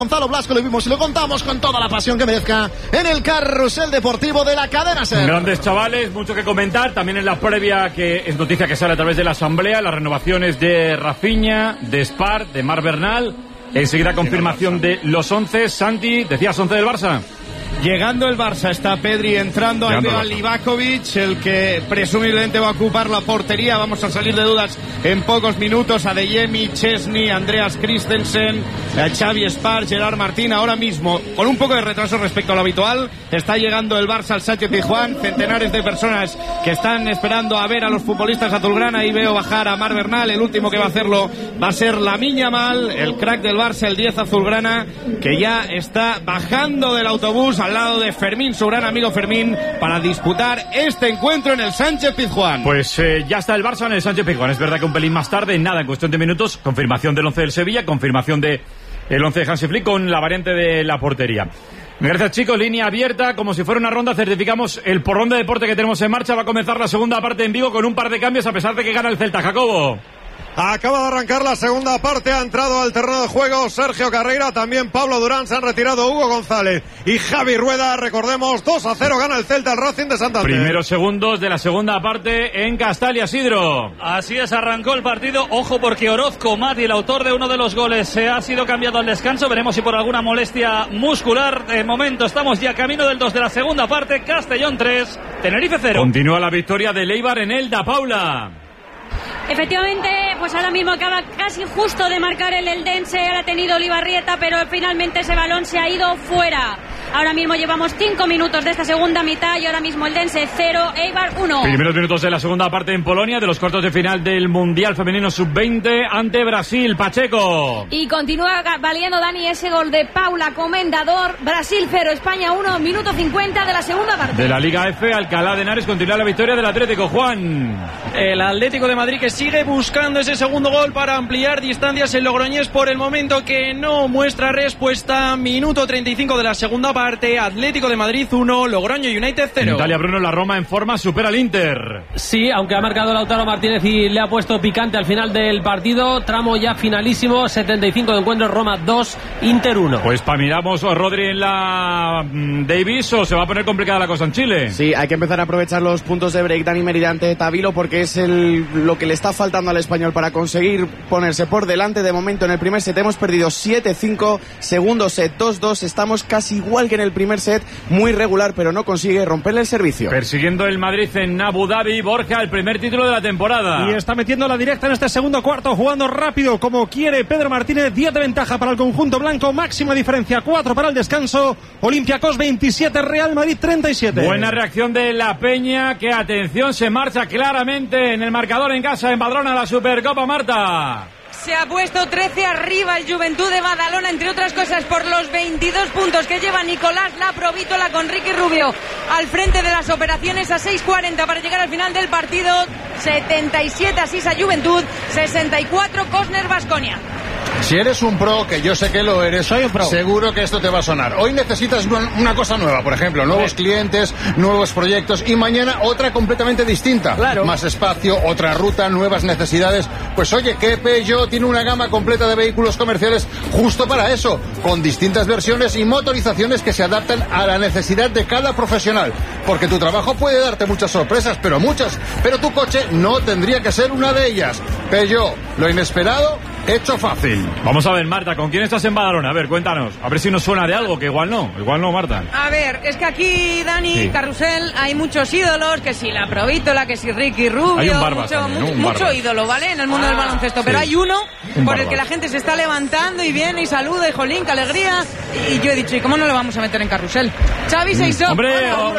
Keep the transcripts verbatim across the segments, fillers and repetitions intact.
Gonzalo Blasco, lo vimos y lo contamos con toda la pasión que merezca en el carrusel deportivo de la cadena SER. Grandes chavales, mucho que comentar. También en la previa, que es noticia que sale a través de la asamblea, las renovaciones de Rafinha, de Spar, de Marc Bernal. Enseguida confirmación de los once. Santi, decías once del Barça. Llegando el Barça, está Pedri entrando, ahí veo a Livakovic, el que presumiblemente va a ocupar la portería. Vamos a salir de dudas en pocos minutos. Adeyemi, Chesney, Andreas Christensen, Xavi Spar, Gerard Martín. Ahora mismo, con un poco de retraso respecto a lo habitual, está llegando el Barça al Sánchez-Pizjuán. Centenares de personas que están esperando a ver a los futbolistas azulgrana. Ahí veo bajar a Marc Bernal. El último que va a hacerlo va a ser Lamine Yamal, el crack del Barça, el diez azulgrana, que ya está bajando del autobús al lado de Fermín, su gran amigo Fermín, para disputar este encuentro en el Sánchez-Pizjuán. Pues eh, ya está el Barça en el Sánchez-Pizjuán. Es verdad que un pelín más tarde, nada, en cuestión de minutos, confirmación del once del Sevilla, confirmación de el once de Hansi Flick con la variante de la portería. Gracias, chicos, línea abierta, como si fuera una ronda, certificamos el porrón de deporte que tenemos en marcha. Va a comenzar la segunda parte en Vigo con un par de cambios, a pesar de que gana el Celta. Jacobo. Acaba de arrancar la segunda parte, ha entrado al terreno de juego Sergio Carreira, también Pablo Durán, se han retirado Hugo González y Javi Rueda. Recordemos, dos a cero gana el Celta al Racing de Santander. Primeros segundos de la segunda parte en Castalia, Sidro. Así es, arrancó el partido. Ojo, porque Orozco Mati, el autor de uno de los goles, se ha sido cambiado al descanso. Veremos si por alguna molestia muscular. De momento estamos ya camino del dos de la segunda parte. Castellón tres, Tenerife cero. Continúa la victoria de Leibar en Elda, Paula. Efectivamente, pues ahora mismo acaba casi justo de marcar el Eldense, ahora ha tenido Olivarrieta, pero finalmente ese balón se ha ido fuera. Ahora mismo llevamos cinco minutos de esta segunda mitad y ahora mismo Eldense cero, Eibar uno. Primeros minutos de la segunda parte en Polonia, de los cuartos de final del Mundial Femenino sub veinte ante Brasil. Pacheco. Y continúa valiendo, Dani, ese gol de Paula Comendador. Brasil cero, España uno, minuto cincuenta de la segunda parte. De la Liga F, Alcalá de Henares continúa la victoria del Atlético. Juan. El Atlético de Madrid que sigue buscando ese segundo gol para ampliar distancias. El Logroñés por el momento que no muestra respuesta. Minuto treinta y cinco de la segunda parte. Atlético de Madrid uno, Logroño United cero. En Italia, Bruno, la Roma en forma supera al Inter. Sí, aunque ha marcado Lautaro Martínez y le ha puesto picante al final del partido. Tramo ya finalísimo, setenta y cinco de encuentro, Roma dos, Inter uno. Pues para miramos a Rodri en la mm, Davis, o se va a poner complicada la cosa en Chile. Sí, hay que empezar a aprovechar los puntos de break, Dani Merida, ante Tavilo, porque es el, lo que le está faltando al español para conseguir ponerse por delante. De momento en el primer set hemos perdido siete cinco, segundo set dos dos, estamos casi igual que en el primer set, muy regular, pero no consigue romperle el servicio. Persiguiendo el Madrid en Abu Dhabi, Borja, el primer título de la temporada. Y está metiendo la directa en este segundo cuarto, jugando rápido como quiere Pedro Martínez. diez de ventaja para el conjunto blanco, máxima diferencia, cuatro para el descanso. Olympiacos veintisiete, Real Madrid treinta y siete. Buena reacción de la Peña, que atención, se marcha claramente en el marcador en casa, empadrona la Supercopa, Marta. Se ha puesto trece arriba el Juventud de Badalona, entre otras cosas por los veintidós puntos que lleva Nicolás Laprovítola, con Ricky Rubio al frente de las operaciones a seis cuarenta para llegar al final del partido. setenta y siete Asisa Juventud, sesenta y cuatro Cosner Baskonia. Si eres un pro, que yo sé que lo eres, Soy un pro. Seguro que esto te va a sonar. Hoy necesitas una, una cosa nueva, por ejemplo, nuevos clientes, nuevos proyectos, y mañana otra completamente distinta. Claro. Más espacio, otra ruta, nuevas necesidades. Pues oye, que Peugeot tiene una gama completa de vehículos comerciales justo para eso, con distintas versiones y motorizaciones que se adaptan a la necesidad de cada profesional. Porque tu trabajo puede darte muchas sorpresas, pero muchas, pero tu coche no tendría que ser una de ellas. Peugeot, lo inesperado hecho fácil. Vamos a ver, Marta, ¿con quién estás en Badalona? A ver, cuéntanos. A ver si nos suena de algo, que igual no. Igual no, Marta. A ver, es que aquí, Dani, Sí. Carrusel, hay muchos ídolos, que si la Provítola, que si Ricky Rubio, Hay un Barbas mucho, también, ¿no? mucho, Un mucho Barbas. ídolo, ¿vale? En el mundo del baloncesto, pero sí. hay uno Un por el Barbas. que la gente se está levantando y viene y saluda y jolín, qué alegría. Y yo he dicho, ¿y cómo no lo vamos a meter en Carrusel? Xavi Seisó. ¡Hombre! ¡Un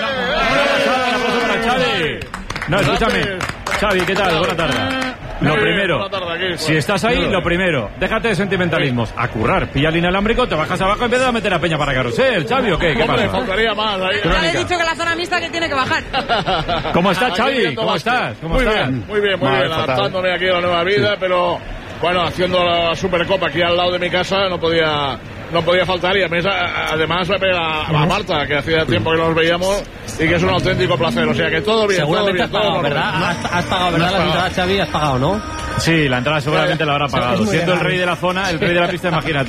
aplauso para Xavi! No, escúchame. Xavi, ¿qué tal? Buena tarde. Lo primero, si estás ahí, lo primero, déjate de sentimentalismos. A currar, pilla el inalámbrico, te bajas abajo y empiezas a meter a Peña para Carrusel. ¿Xavi o qué? ¿Qué pasa? faltaría más ahí. Ya le he dicho que la zona mixta que tiene que bajar. ¿Cómo estás, Xavi? ¿Cómo estás? ¿Cómo Muy estás? bien, muy bien, muy Vale, bien, fatal. adaptándome aquí a la nueva vida, pero bueno, haciendo la Supercopa aquí al lado de mi casa no podía no podía faltar, y además, además me pega a Marta, que hacía tiempo que no nos veíamos y que es un auténtico placer, o sea que todo bien, Seguramente todo bien, has pagado, todo bien. ¿verdad? Has, has pagado, ¿verdad? Has La pagado. entrada, Xavi, has pagado, ¿no? Sí, la entrada seguramente la habrá pagado. Es muy Siendo el legal. rey de la zona, el rey de la pista, imagínate.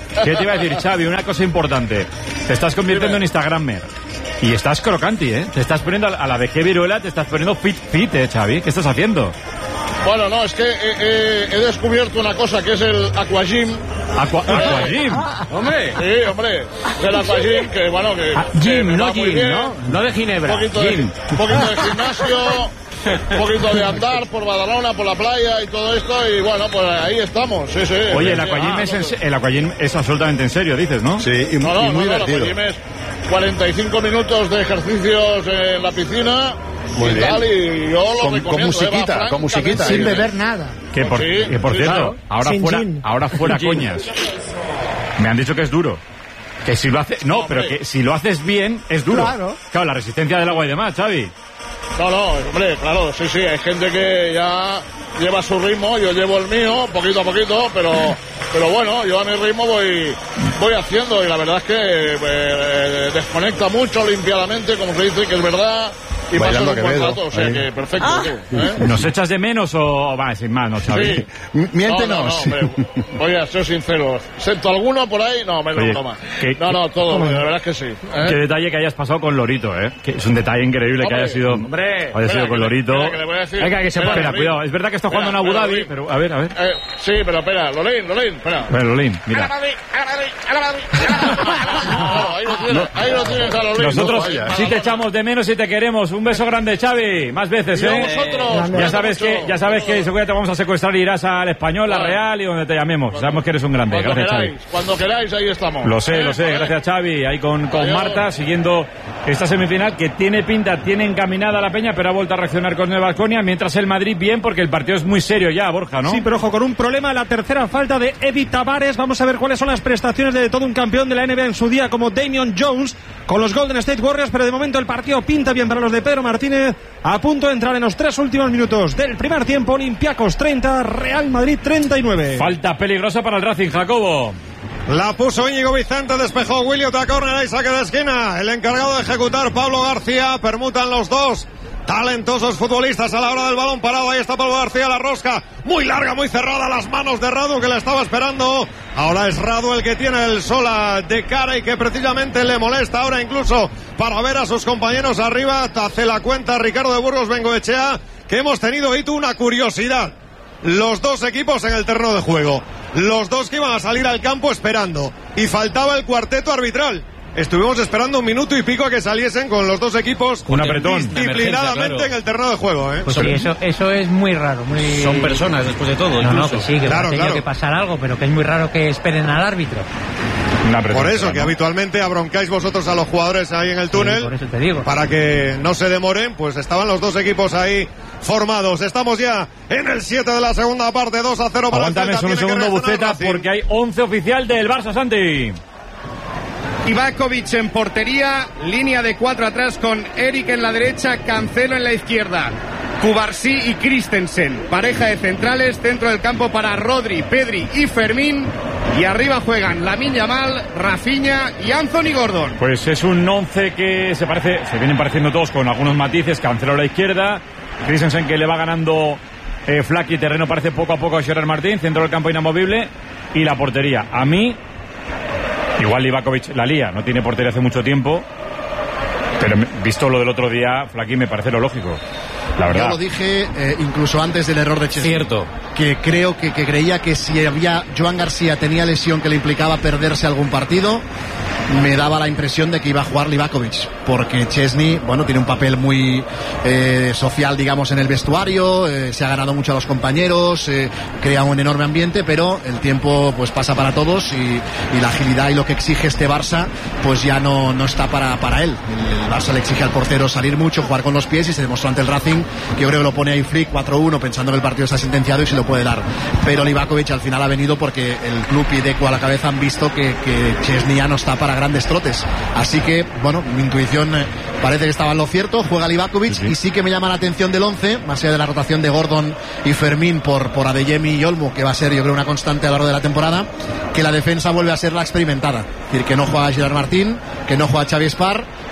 ¿Qué te iba a decir, Xavi? Una cosa importante. Te estás convirtiendo en Instagrammer. Y estás crocanti, ¿eh? Te estás poniendo a la vejez viruela, te estás poniendo fit fit, ¿eh, Xavi? ¿Qué estás haciendo? Bueno, no, es que eh, eh, he descubierto una cosa que es el Aquagym. Aqua, Aquagym. Ah, hombre. Sí, hombre. El Aquagym, que bueno, que. Ah, gym, que no gym, ¿no? No de Ginebra. Un poquito, gym. De, un poquito de gimnasio, un poquito de andar por Badalona, por la playa y todo esto, y bueno, pues ahí estamos. Sí, sí. Oye, el sí, Aquagym, ah, es, no, en, el Aquagym es absolutamente en serio, dices, ¿no? Sí, y, no, no, y muy no, divertido. No, el Aquagym es cuarenta y cinco minutos de ejercicios en la piscina. Muy y bien. Tal, y yo lo con, recomiendo, con musiquita, Eva, con musiquita. Sin beber nada. Que por, Sí, que por sí, cierto, claro. ahora Sin fuera, gin. ahora fuera Gin. coñas. Me han dicho que es duro. Que si lo haces, no, No, pero hombre. que si lo haces bien, es duro. Claro. Claro, la resistencia del agua y demás, Xavi. No, no, hombre, claro, sí, sí, hay gente que ya lleva su ritmo, yo llevo el mío, poquito a poquito, pero pero bueno, yo a mi ritmo voy voy haciendo y la verdad es que eh, desconecta mucho, limpia la mente, como se dice, que es verdad, y pasas Bailando un buen Quevedo, rato, o sea ahí. que perfecto, Ah. tú, ¿eh? ¿Nos echas de menos o va, sin más, no, Xavi? Sí. M- Miéntenos. No, no, no, hombre, voy a ser sincero. ¿Siento alguno por ahí? No, me lo Oye, toma. que- No, no, todo, la verdad es que sí. ¿eh? Qué detalle que hayas pasado con Lorito, ¿eh? Que es un detalle increíble que Hombre, haya sido, hombre, haya Espera, sido con que le- Lorito. espera, que le voy a decir. Venga, que se Espera, espera, Lolín. cuidado. Es verdad que está jugando Espera, en Abu espera, Dhabi, Lolín. pero a ver, a ver. Eh, sí, pero espera, Lolín, Lolín, espera. A ver, Lolín, mira. Claro, ahí lo tienes, ahí lo tienes a Lolín. Nosotros Vaya. sí te echamos de menos y te queremos. Un beso grande, Xavi. Más veces, Y a ¿eh? vosotros. Ya sabes que, ya sabes que seguro te vamos a secuestrar y irás al Español, a Vale. Real y donde te llamemos. Sabemos que eres un grande. Cuando Gracias, queráis, Xavi. cuando queráis, ahí estamos. Lo sé, Eh, lo sé. vale. Gracias, Xavi. Ahí con, con Adiós. Marta, siguiendo esta semifinal que tiene pinta, tiene encaminada la Peña, pero ha vuelto a reaccionar con Nueva Baskonia. Mientras el Madrid bien, porque el partido es muy serio ya, Borja, ¿no? Sí, pero ojo, con un problema, la tercera falta de Evi Tavares. Vamos a ver cuáles son las prestaciones de todo un campeón de la N B A en su día, como Damian Jones, con los Golden State Warriors, pero de momento el partido pinta bien para los de Pedro Martínez, a punto de entrar en los tres últimos minutos del primer tiempo. Olympiacos treinta, Real Madrid treinta y nueve. Falta peligrosa para el Racing, Jacobo. La puso Íñigo Vicente, despejó Willy Tacorner y saque de esquina. El encargado de ejecutar, Pablo García, permutan los dos. Talentosos futbolistas a la hora del balón parado. Ahí está Pablo García, la rosca muy larga, muy cerrada, las manos de Radu que la estaba esperando. Ahora es Radu el que tiene el sola de cara y que precisamente le molesta ahora incluso para ver a sus compañeros arriba. Hace la cuenta Ricardo de Burgos Bengoechea que hemos tenido, Itu, una curiosidad. Los dos equipos en el terreno de juego, los dos que iban a salir al campo esperando, y faltaba el cuarteto arbitral. Estuvimos esperando un minuto y pico a que saliesen con los dos equipos Un apretón. disciplinadamente claro. en el terreno de juego, ¿eh? Pues sí, eso, eso es muy raro. Muy... Son personas después de todo. No, no, incluso. que sí, que Claro, ha tenido claro. que pasar algo, pero que es muy raro que esperen al árbitro. Una apretón, Por eso será, que ¿no? habitualmente abroncáis vosotros a los jugadores ahí en el túnel, Sí, por eso te digo. para que no se demoren, pues estaban los dos equipos ahí formados. Estamos ya en el siete de la segunda parte, dos a cero para el Aguántame Celta. solo un Tiene que segundo, reaccionar Buceta, Racing. porque hay once oficial del Barça, Santi. Ivakovic en portería, línea de cuatro atrás con Eric en la derecha, Cancelo en la izquierda, Cubarsí y Christensen, pareja de centrales, centro del campo para Rodri, Pedri y Fermín, y arriba juegan Lamine Yamal, Rafinha y Anthony Gordon. Pues es un once que se parece, se vienen pareciendo todos con algunos matices. Cancelo a la izquierda, Christensen que le va ganando eh, Flaky terreno, parece poco a poco a Gerard Martín, centro del campo inamovible, y la portería. A mí, igual Ivakovic la lía, no tiene portería hace mucho tiempo, pero visto lo del otro día, Flaky me parece lo lógico, la verdad. Yo lo dije eh, incluso antes del error de Chesney. Cierto. Que creo que, que creía que si había Joan García tenía lesión que le implicaba perderse algún partido, me daba la impresión de que iba a jugar Livakovic, porque Chesney, bueno, tiene un papel muy eh, social, digamos, en el vestuario, eh, se ha ganado mucho a los compañeros, eh, crea un enorme ambiente, pero el tiempo pues pasa para todos y, y la agilidad y lo que exige este Barça pues ya no, no está para, para él. El, el Barça le exige al portero salir mucho, jugar con los pies, y se demostró ante el Racing, que yo creo que lo pone ahí Flick cuatro uno pensando que el partido está sentenciado y se lo puede dar, pero Livakovic al final ha venido porque el club y Deco a la cabeza han visto que, que Chesney ya no está para grandes trotes, así que bueno, mi intuición eh, parece que estaba en lo cierto. Juega Livakovic, sí, sí. Y sí que me llama la atención del once, más allá de la rotación de Gordon y Fermín por, por Adeyemi y Olmo, que va a ser yo creo una constante a lo largo de la temporada, que la defensa vuelve a ser la experimentada, es decir, que no juega Gerard Martín, que no juega Xavi Espar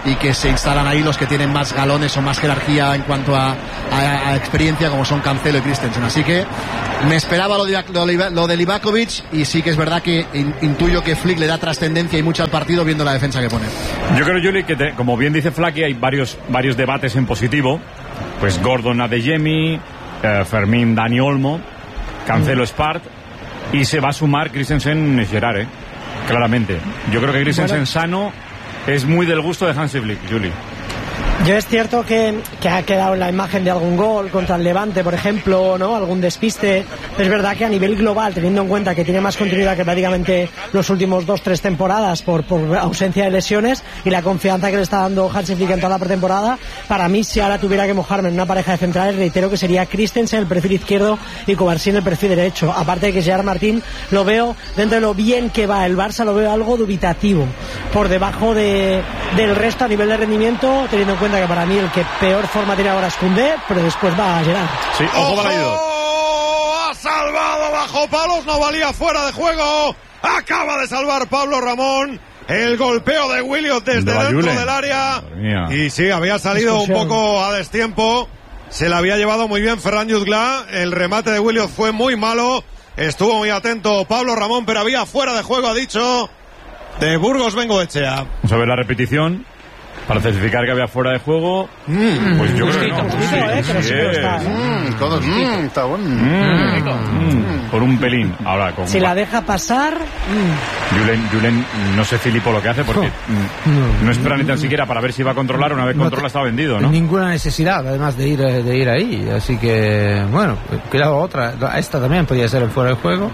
y que se instalan ahí los que tienen más galones o más jerarquía en cuanto a, a, a experiencia, como son Cancelo y Christensen. Así que me esperaba lo de, lo de Livakovic, y sí que es verdad que in, intuyo que Flick le da trascendencia y mucho al partido viendo la defensa que pone. Yo creo, Juli, que te, como bien dice Flaky, hay varios, varios debates en positivo. Pues Gordon Adeyemi, eh, Fermín Dani Olmo, Cancelo mm. Spart, y se va a sumar Christensen Gerard, eh, claramente. Yo creo que Christensen bueno. sano es muy del gusto de Hansi Flick, Juli. Yo es cierto que, que ha quedado en la imagen de algún gol contra el Levante, por ejemplo, ¿no? Algún despiste. Es verdad que a nivel global, teniendo en cuenta que tiene más continuidad que prácticamente los últimos dos, tres temporadas por, por ausencia de lesiones y la confianza que le está dando Hansi Flick en toda la pretemporada, para mí, si ahora tuviera que mojarme en una pareja de centrales, reitero que sería Christensen en el perfil izquierdo y Kovacic en el perfil derecho. Aparte de que Gerard Martín lo veo, dentro de lo bien que va el Barça, lo veo algo dubitativo, por debajo de, del resto a nivel de rendimiento, teniendo en cuenta que para mí el que peor forma tiene ahora es Koundé, pero después va a Gerard. Sí, ojo, Balaído. Ha salvado bajo palos, no valía, fuera de juego. Acaba de salvar Pablo Ramón. El golpeo de Williot desde de dentro Julen. del área. Y sí, había salido un poco a destiempo. Se la había llevado muy bien Ferran Jutgla. El remate de Williot fue muy malo. Estuvo muy atento Pablo Ramón, pero había fuera de juego, ha dicho, de Burgos Bengoechea. Vamos a ver la repetición para certificar que había fuera de juego. Mm. Pues yo Justito, creo que no. justito, Sí, eh, pero sí sí que lo está. Mm, todo mm, está bueno. Mm, mm, por un pelín. Ahora, con si la deja pasar. Mm. Julen, Julen, no sé Filipo lo que hace porque mm, no espera ni tan siquiera para ver si va a controlar. Una vez No controla, te- está vendido, ¿no? Ninguna necesidad, además de ir de ir ahí. Así que, bueno, cuidado, otra. Esta también podría ser el fuera de juego.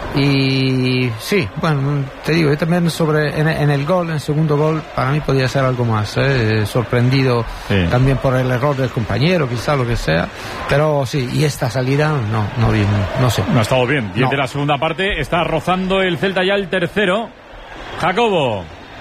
Y sí, bueno, te digo, yo también sobre en, en el gol, en el segundo gol, para mí podría ser algo más. ¿eh? Sorprendido Sí. también por el error del compañero, quizá lo que sea. Pero sí, y esta salida, no, no vi, no sé. No ha estado bien. Y No. el de la segunda parte está rozando el Celta ya el tercero. Jacobo.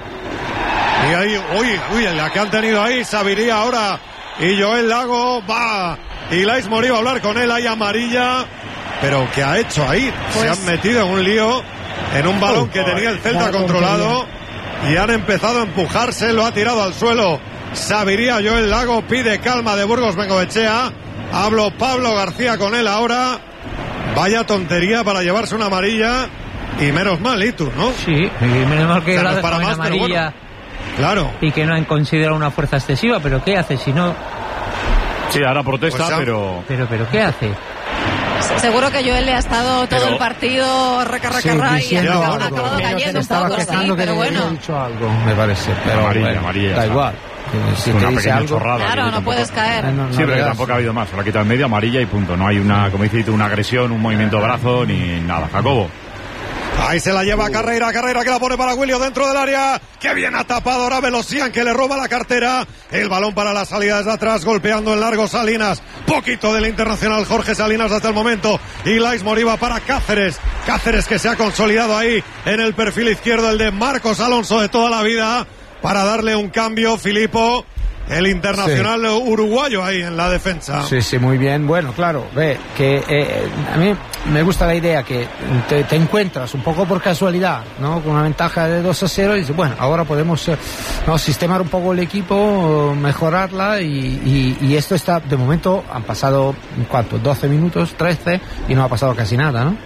Y ahí, uy, uy, la que han tenido ahí, Sabiría ahora. Y Joel Lago va. Y Lais Morí va a hablar con él, hay amarilla. Pero ¿qué ha hecho ahí? Pues- Se han metido en un lío, en un balón que tenía el Celta Vaya controlado. Y han empezado a empujarse, lo ha tirado al suelo. Sabiría, Joel Lago pide calma de Burgos Bengoechea. Hablo Pablo García con él ahora. Vaya tontería para llevarse una amarilla. Y menos mal, Itu, ¿no? Sí, y menos mal que O sea, la no deja para en más, pero amarilla bueno. Claro. y que no han considerado una fuerza excesiva, pero ¿qué hace si no? Sí, ahora protesta, Pues ya- pero... Pero, pero ¿qué hace? Seguro que Joel le ha estado todo Pero- el partido raca, raca, Sí, raca, y diciendo ha algo. acabado Menos cayendo un estaba poco, sí, quejando que pero debería bueno. haber dicho algo, me parece. Pero Amarilla, bueno, amarilla, ya da está. igual. Que Si Una te dice pequeña algo, chorrada. Claro, que no tampoco- puedes caer. Eh, no, no Sí, pero que veas. tampoco ha habido más. Se lo ha quitado en medio, amarilla y punto. No hay una, como dice tú, una agresión, un movimiento de brazo, ni nada. Jacobo. Ahí se la lleva Carreira, Carreira que la pone para Williot dentro del área. Que bien ha tapado ahora Velocian, que le roba la cartera. El balón para la salida desde atrás, golpeando en largo Salinas. Poquito del internacional Jorge Salinas hasta el momento. Y Lais Moriba para Cáceres. Cáceres que se ha consolidado ahí en el perfil izquierdo, el de Marcos Alonso de toda la vida. Para darle un cambio, Filipo. El internacional uruguayo ahí en la defensa. Sí, sí, muy bien. Bueno, claro, ve que eh, a mí me gusta la idea que te, te encuentras un poco por casualidad, ¿no? Con una ventaja de dos a cero y dices, bueno, ahora podemos eh, ¿no? sistemar un poco el equipo, mejorarla y, y, y esto está, de momento, han pasado, ¿cuánto? doce minutos, trece y no ha pasado casi nada, ¿no?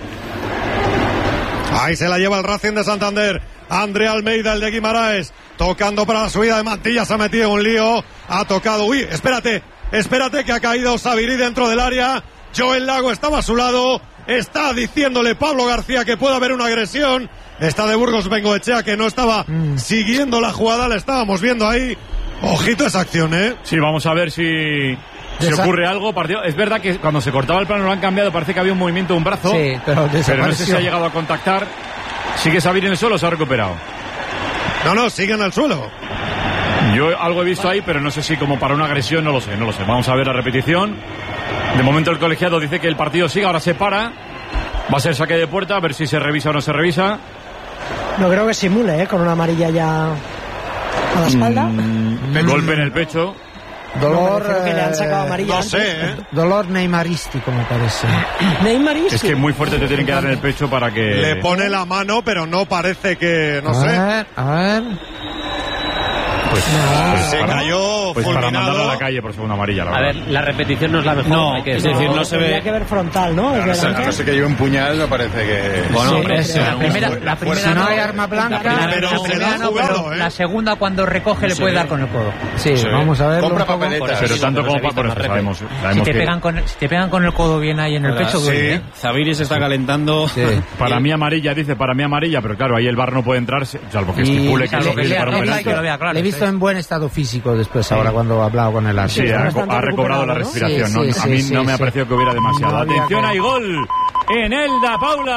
Ahí se la lleva el Racing de Santander. André Almeida, el de Guimaraes, tocando para la subida de Mantilla, se ha metido en un lío, ha tocado, uy, espérate, espérate que ha caído Sabirí dentro del área, Joel Lago estaba a su lado, está diciéndole Pablo García que puede haber una agresión, está de Burgos Bengoechea que no estaba mm. siguiendo la jugada, la estábamos viendo ahí, ojito esa acción, ¿eh? Sí, vamos a ver si... Si ocurre algo, partido. Es verdad que cuando se cortaba el plano lo han cambiado, parece que había un movimiento de un brazo. Sí, pero pero no sé si ha llegado a contactar. ¿Sigue Sabir en el suelo o se ha recuperado? No, no, sigue en el suelo. Yo algo he visto ahí, pero no sé si como para una agresión, no lo sé, no lo sé. Vamos a ver la repetición. De momento el colegiado dice que el partido sigue, ahora se para. Va a ser saque de puerta, a ver si se revisa o no se revisa. No creo que simule, ¿eh? Con una amarilla ya a la espalda. Mm, golpe en el pecho. Dolor, Creo que le han sacado amarilla no antes. sé, ¿eh? Dolor neymarístico, me parece. Neymarístico. Es que muy fuerte te tienen que dar en el pecho para que... Le pone la mano, pero no parece que, no a sé. ver, a ver. Pues, pues sí, que cayó pues para fulminado. mandarlo a la calle por segunda amarilla. La a ver, la repetición no es la mejor. No, hay que es decirlo. decir, no se ve. Tendría que ver frontal, ¿no? Claro, Es verdad. no sé que lleve un puñal, no parece que... Bueno, Sí, hombre, sí, la sí. primera, la primera Si no no, hay arma blanca, la primera, pero la se primera da no, jugado, pero ¿eh? la segunda cuando recoge le Sí. puede dar con el codo. Sí, Sí. vamos a ver. Compra papeletas. Pero tanto como para... Por eso sabemos, Si sabemos te, que... pegan con, si te pegan con el codo bien ahí en el pecho, Sí. duele, ¿eh? Zaviri se está calentando. Sí. Para mí amarilla, dice, para mí amarilla, pero claro, ahí el V A R no puede entrar, salvo que Y- estipule que salvo eso que es lea para un regla y penalti. que lo vea claro. Le he visto en buen estado físico después, ahora cuando ha hablado con el árbitro. Sí, ha, bastante ha recobrado la recuperado, ¿no? respiración. Sí, ¿no? sí, A mí sí, no sí, me ha sí. parecido que hubiera demasiado. No había Atención, que- hay gol en Elda,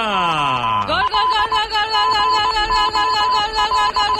Paula. Gol, gol, gol, gol, gol, gol, gol, gol, gol, gol, gol, gol, gol, gol,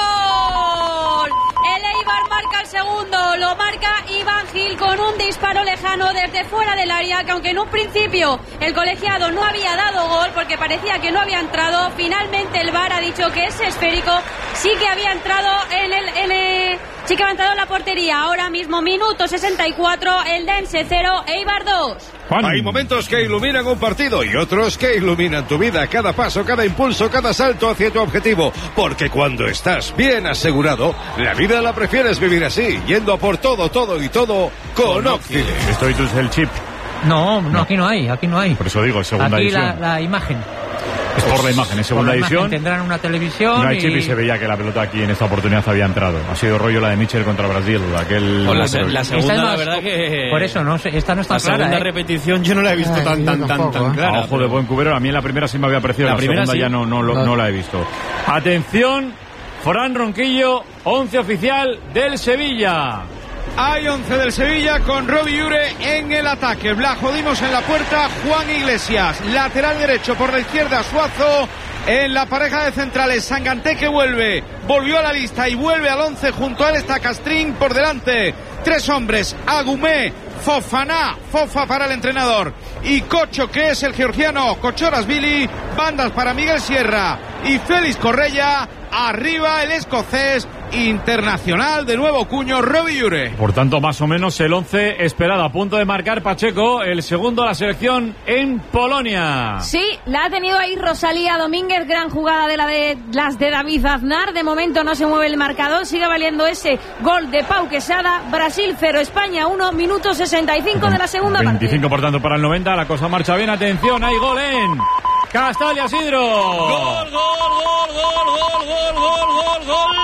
gol, gol. El Eibar marca el segundo, lo marca Iván Gil con un disparo lejano desde fuera del área, que aunque en un principio el colegiado no había dado gol porque parecía que no había entrado, finalmente el V A R ha dicho que ese esférico sí que había entrado en el, en el sí que había entrado en la portería. Ahora mismo minuto sesenta y cuatro, el Dense cero, Eibar dos. Juan. Hay momentos que iluminan un partido y otros que iluminan tu vida, cada paso, cada impulso, cada salto hacia tu objetivo. Porque cuando estás bien asegurado, la vida la prefieres vivir así, yendo a por todo, todo y todo con Occident. Esto y tú es el chip. No, no, aquí no hay, aquí no hay. Por eso digo, segunda Aquí edición. la, la imagen. Es por la imagen, es segunda Por la imagen edición. tendrán una televisión No hay y... chip y se veía que la pelota aquí en esta oportunidad había entrado. Ha sido rollo la de Mitchell contra Brasil, aquel... Con la, se- la Esta segunda, es la más- verdad que. Por eso, no, sé, esta no está La clara, segunda ¿eh? repetición yo no la he visto Ah, tan, yo tan, tan, tampoco, tan ¿eh? clara. A ojo de buen cubero, a mí en la primera sí me había parecido, La la, primera segunda sí. ya no, no, lo- no la he visto. Atención, Fran Ronquillo, once oficial del Sevilla. Hay once del Sevilla con Robbie Ure en el ataque. Blajo Dimos en la puerta, Juan Iglesias. Lateral derecho por la izquierda, Suazo. En la pareja de centrales, Sanganté que vuelve. Volvió a la lista y vuelve al once. Junto a él está Castrín por delante. Tres hombres, Agumé, Fofana, Fofa para el entrenador. Y Cocho, que es el georgiano, Cochorasvili. Bandas para Miguel Sierra y Félix Correia. Arriba el escocés internacional de nuevo cuño, Robbie Ure. Por tanto, más o menos el once esperado. A punto de marcar Pacheco, el segundo de la selección en Polonia. Sí, la ha tenido ahí Rosalía Domínguez, gran jugada de, la de las de David Aznar. De momento no se mueve el marcador, sigue valiendo ese gol de Pau Quesada. Brasil cero, España uno, minuto sesenta y cinco de la segunda parte. veinticinco por tanto para el noventa, la cosa marcha bien. Atención, hay gol en Castalia Sidro. Gol, gol, gol, gol, gol, gol, gol, gol, gol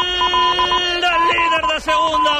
del líder de segunda,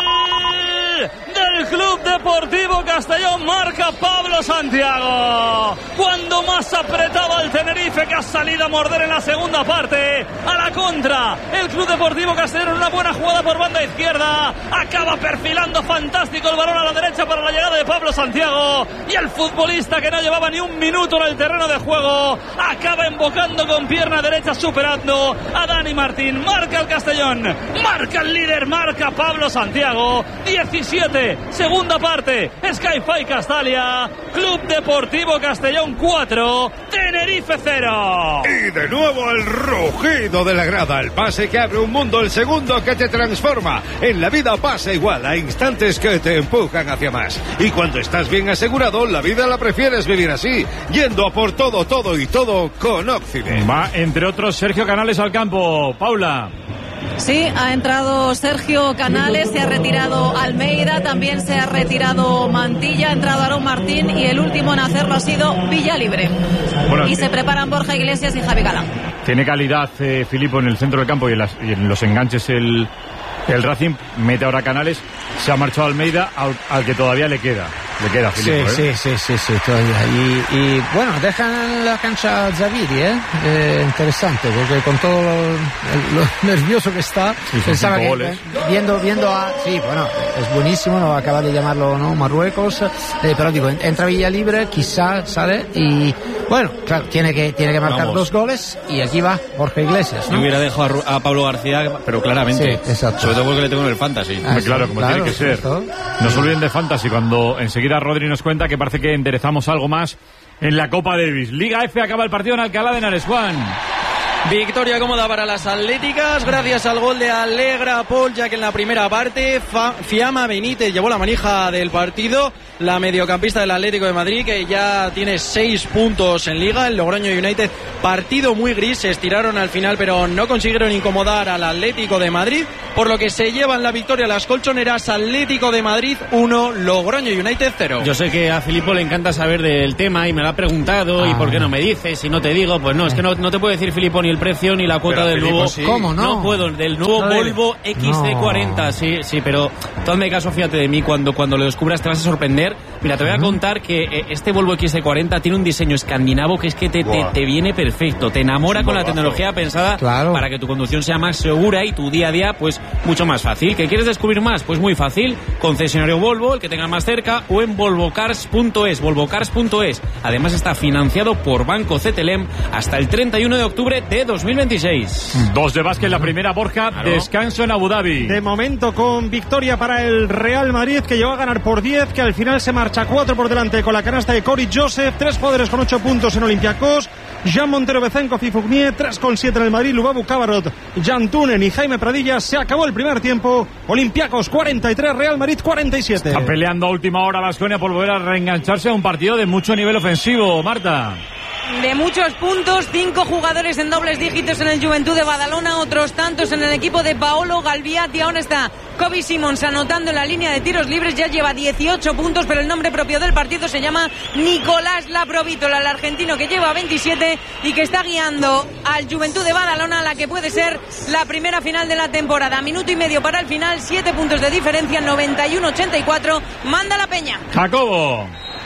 gol del Club Deportivo Castellón, marca Pablo Santiago. Cuando más apretaba el Tenerife, que ha salido a morder en la segunda parte, a la contra, el Club Deportivo Castellón en una buena jugada por banda izquierda, acaba perfilando fantástico el balón a la derecha para la llegada de Pablo Santiago, y el futbolista que no llevaba ni un minuto en el terreno de juego, acaba embocando con pierna derecha, superando a Dani Martín. Marca el Castellón, marca el líder, marca Pablo Santiago. diecisiete, segunda parte, Sky-Fi Castalia, Club Deportivo Castellón cuatro, Tenerife cero. Y de nuevo el rugido de la grada, el pase que abre un mundo, el segundo que te transforma. En la vida pasa igual, a instantes que te empujan hacia más. Y cuando estás bien asegurado, la vida la prefieres vivir así, yendo a por todo, todo y todo con Occident. Va, entre otros, Sergio Canales al campo. Paula. Sí, ha entrado Sergio Canales, se ha retirado Almeida, también se ha retirado Mantilla, ha entrado Aarón Martín y el último en hacerlo ha sido Villalibre. Bueno, y sí. se preparan Borja Iglesias y Javi Galán. Tiene calidad eh, Filipo en el centro del campo y en, las- y en los enganches el, el Racing. Mete ahora Canales. Se ha marchado Almeida, al, al que todavía le queda. Le queda Filipo, Sí, ¿eh? sí, sí, sí, sí, todavía. Y, y bueno, dejan la cancha a Zaviri, ¿eh? Eh, Interesante, porque con todo lo, lo nervioso que está, Sí, son pensaba cinco que goles. eh, viendo, viendo a... Sí, bueno, es buenísimo, no acaba de llamarlo, ¿no? Marruecos, eh, pero digo, entra Villalibre, quizá sale y bueno, claro, tiene que, tiene que marcar Vamos. dos goles y aquí va Jorge Iglesias, Yo ¿no? hubiera dejado a, Ru- a Pablo García, pero claramente. Sí, exacto. Sobre todo porque le tengo en el fantasy. Ah, Hombre, claro, sí, como claro, tiene que ser. esto. No se olviden de Fantasy cuando enseguida Rodri nos cuenta que parece que enderezamos algo más en la Copa Davis. Liga F, acaba el partido en Alcalá de Henares. Juan. Victoria cómoda para las atléticas gracias al gol de Alegra Paul, ya que en la primera parte Fa- Fiamma Benítez llevó la manija del partido, la mediocampista del Atlético de Madrid, que ya tiene seis puntos en Liga. El Logroño United, partido muy gris, se estiraron al final pero no consiguieron incomodar al Atlético de Madrid. por lo que se llevan la victoria las colchoneras. Atlético de Madrid uno, Logroño United cero. Yo sé que a Filipo le encanta saber del tema y me lo ha preguntado, ah. y por qué no me dices, si no te digo, pues no, es que no, no te puedo decir, Filipo, ni el precio ni la cuota pero del Filipo, nuevo. Sí. ¿Cómo no? No puedo, del nuevo no Volvo X C cuarenta, no. sí, sí, pero tú hazme caso, fíjate de mí, cuando, cuando lo descubras te vas a sorprender. Mira, te voy a contar que eh, este Volvo X C cuarenta tiene un diseño escandinavo que es que te, te, te viene perfecto, te enamora con la tecnología pensada claro. para que tu conducción sea más segura y tu día a día pues mucho más fácil. ¿Qué quieres descubrir más? Pues muy fácil, concesionario Volvo, el que tenga más cerca, o en volvo cars punto es, volvo cars punto es. Además está financiado por Banco C T L M hasta el treinta y uno de octubre de dos mil veintiséis. Dos de básquet, la primera, Borja, claro. descanso en Abu Dhabi. De momento con victoria para el Real Madrid, que llegó a ganar por diez, que al final se marcha cuatro por delante con la canasta de Cory Joseph, tres jugadores con ocho puntos en Olympiacos, Jean Montero, Bezenkov y Fournier, tres con siete en el Madrid, Lubabu Cabarot, Jan Tunen y Jaime Pradilla. Se acabó el primer tiempo, Olympiacos cuarenta y tres, Real Madrid cuarenta y siete. Está peleando a última hora Baskonia por volver a reengancharse a un partido de mucho nivel ofensivo, Marta. De muchos puntos, cinco jugadores en dobles dígitos en el Juventud de Badalona, otros tantos en el equipo de Paolo Galviati. Aún está Kobe Simons anotando en la línea de tiros libres, ya lleva dieciocho puntos, pero el nombre propio del partido se llama Nicolás Laprovítola, el argentino que lleva veintisiete y que está guiando al Juventud de Badalona a la que puede ser la primera final de la temporada. Minuto y medio para el final, siete puntos de diferencia, noventa y uno a ochenta y cuatro, manda la Peña. Jacobo.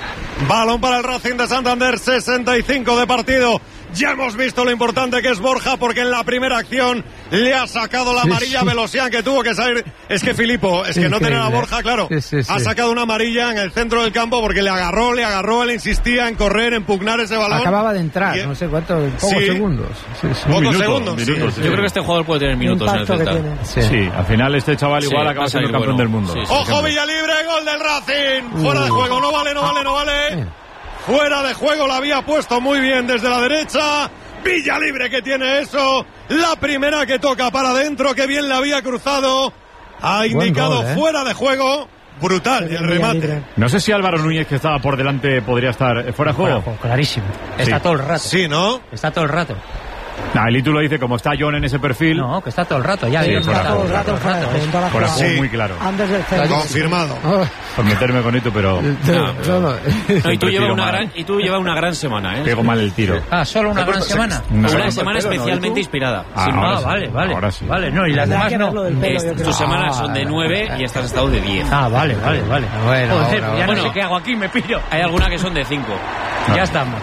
Balón para el Racing de Santander, sesenta y cinco de partido. Ya hemos visto lo importante que es Borja, porque en la primera acción le ha sacado la amarilla a Velosian, que tuvo que salir. Es que Filipo, es que no tener a Borja, claro, sí, sí, sí. ha sacado una amarilla en el centro del campo porque le agarró, le agarró, le insistía en correr, en pugnar ese balón. Acababa de entrar, y... no sé cuántos, pocos sí. segundos. Sí, sí. Pocos minuto, segundos. Minutos, sí. Yo creo que este jugador puede tener minutos en el Celta. Sí. sí, al final este chaval igual sí, acaba siendo campeón bueno. del mundo. Sí, sí, ¡ojo, Villalibre, gol del Racing! Uh. Fuera de juego, no vale, no vale, no vale. Eh. Fuera de juego, la había puesto muy bien desde la derecha. Villalibre que tiene eso. La primera que toca para adentro, que bien la había cruzado. Ha indicado gol, ¿eh? fuera de juego. Brutal el remate. No sé si Álvaro Núñez, que estaba por delante, podría estar fuera de juego. Fuera, clarísimo. Está sí. todo el rato. Sí, ¿no? Está todo el rato. Nah, el título dice, como está John en ese perfil. No, que está todo el rato, ya. Sí, está fuera, todo el rato, fuera, rato, fuera, fuera, fuera sí. muy claro. Antes del centro. Confirmado. Oh. Por meterme con esto, pero. No, pero... no, no, y tú llevas una gran, y tú llevas una gran semana, ¿eh? Pego mal el tiro. Ah, solo una gran semana. Una, una semana especialmente inspirada. Ah, sí, ah sí. vale, vale. Ahora sí. Vale, no, y las demás no. Es, tus semanas son de nueve y estas has estado de diez. Ah, vale, vale, vale. Bueno, Joder, ahora, ya bueno, no sé qué hago aquí, me pillo. Hay alguna que son de cinco. Ya estamos.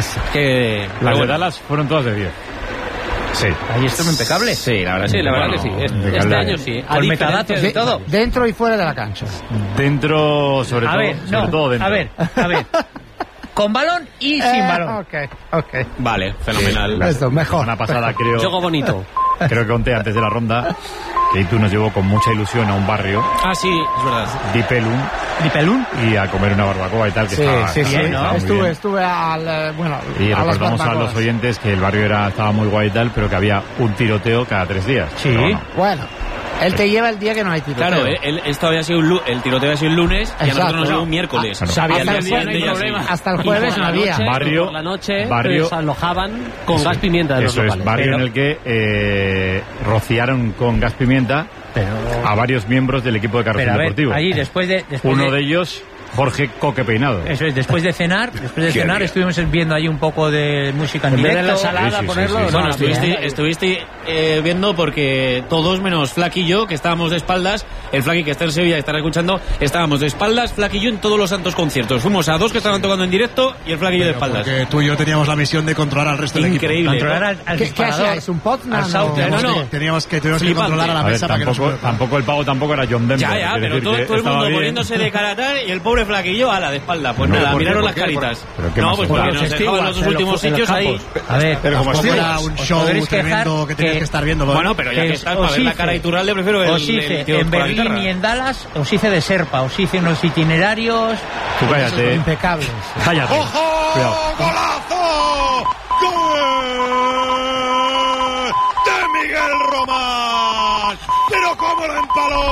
Que las de Dallas fueron todas de diez. Sí. Ahí estuvo impecable. Sí, la verdad, sí, la verdad bueno, que sí. Este, este año sí. Con metadatos y todo. Dentro y fuera de la cancha. Dentro, sobre a todo. Ver, sobre no, todo dentro. A ver, a ver. Con balón y sin eh, balón. Ok, ok. Vale, fenomenal. Sí, esto, mejor. La pasada creo. Juego bonito. Creo que conté antes de la ronda que tú nos llevó con mucha ilusión a un barrio. Ah, sí, es verdad. Dipelum. ¿Dipelum? Y a comer una barbacoa y tal. Que sí, estaba, sí, sí. Bien, ¿no? Estuve, bien. estuve al. Bueno, y a recordamos a los oyentes que el barrio era estaba muy guay y tal, pero que había un tiroteo cada tres días. Sí. No. Bueno. Él te lleva el día que no hay tiroteo. Claro, él, esto había sido un, el tiroteo había sido el lunes. Exacto. Y a nosotros nos llegó un miércoles. Ah, sabía hasta, el jueves, no problema. hasta el jueves no había. Noche, barrio, por la noche barrio, pues, alojaban con sí, gas pimienta de eso los locales. Es barrio pero, en el que eh, rociaron con gas pimienta pero, a varios miembros del equipo de Carrefour Deportivo. Ahí después de después uno de, de ellos Jorge Coque Peinado. Eso es, después de cenar, después de cenar bien. Estuvimos viendo ahí un poco de música en, en directo. En la ensalada, sí, sí, ponerlo. Sí, sí, sí. Bueno, estuviste, estuviste eh, viendo porque todos menos Flaky y yo, que estábamos de espaldas, el Flaky que está en Sevilla, que estará escuchando, estábamos de espaldas, Flaky y yo en todos los santos conciertos. Fuimos a dos que estaban tocando en directo y el Flaky y yo de espaldas. Porque tú y yo teníamos la misión de controlar al resto Increíble, del equipo. Controlar al, al ¿Qué, ¿Qué hacíais? ¿Un pot? No, no, teníamos, no, no. Que, teníamos que, teníamos que controlar a la mesa. A ver, tampoco, para que tampoco el pavo tampoco era John Denver. Ya, ya, pero todo, todo el mundo poniéndose de cara tal y el pobre Flaky y yo a la de espalda. Pues no, nada, miraros las caritas. No, pues porque nos dejaban los dos últimos sitios ahí. A ver, pero como era un show tremendo que tenías que estar viendo. Bueno, pero ya que estás para ver la cara de Iturralde, prefiero ver os hice en Berlín y en Dallas, os hice de Serpa, os hice unos itinerarios. Tú cállate. Impecables. Cállate. ¡Ojo! ¡Golazo! ¡Gol! De Miguel Román. Pero cómo lo empaló